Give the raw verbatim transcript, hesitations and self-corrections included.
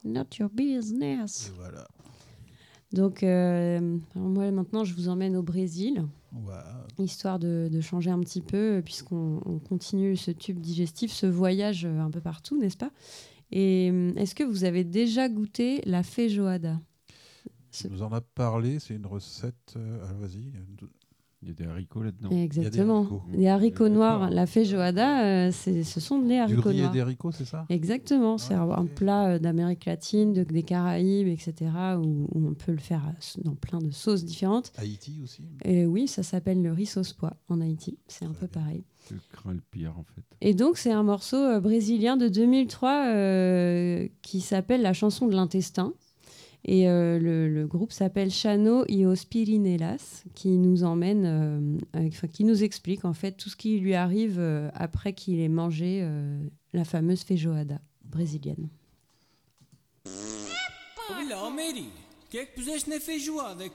Not your business. Et voilà. Donc, euh, alors moi, maintenant, je vous emmène au Brésil, Ouais. histoire de, de changer un petit peu, puisqu'on on continue ce tube digestif, ce voyage un peu partout, n'est-ce pas ? Et est-ce que vous avez déjà goûté la feijoada ? Tu nous en as parlé, c'est une recette... Euh, ah, vas-y. Il y a des haricots là-dedans. Exactement. Il y a des haricots, des haricots D'accord. noirs. La feijoada, euh, c'est, ce sont des Du haricots riz et noirs. des haricots, c'est ça ? Exactement. C'est un- un Ok. plat euh, d'Amérique latine, de- des Caraïbes, et cetera, où, où on peut le faire euh, dans plein de sauces différentes. Haïti aussi. Et oui, ça s'appelle le riz sauce pois en Haïti. C'est un Très peu bien. pareil. Je crains le pire, en fait. Et donc, c'est un morceau euh, brésilien de deux mille trois euh, qui s'appelle La chanson de l'intestin. Et euh, le, le groupe s'appelle Chano y os Pirinelas, qui nous emmène, euh, avec- enfin, qui nous explique en fait tout ce qui lui arrive euh, après qu'il ait mangé euh, la fameuse feijoada brésilienne. Ouvi lá, ó Mary, o que é que puseste na feijoada?